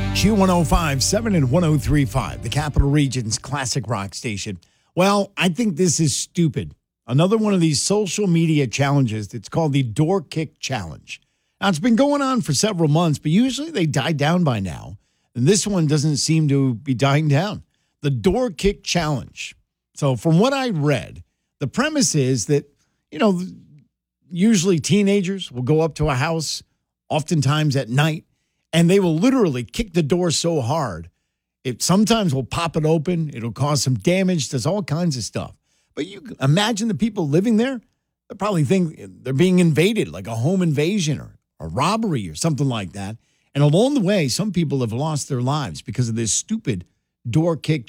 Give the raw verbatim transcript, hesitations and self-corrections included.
Q one oh five seven and one oh three five, the Capital Region's classic rock station. Well, I think this is stupid. Another one of these social media challenges that's called the Door Kick Challenge. Now, it's been going on for several months, but usually they die down by now. And this one doesn't seem to be dying down. The Door Kick Challenge. So from what I read, the premise is that, you know, usually teenagers will go up to a house, oftentimes at night, and they will literally kick the door so hard, it sometimes will pop it open. It'll cause some damage. Does all kinds of stuff. But you can imagine the people living there, they probably think they're being invaded, like a home invasion or a robbery or something like that. And along the way, some people have lost their lives because of this stupid door kick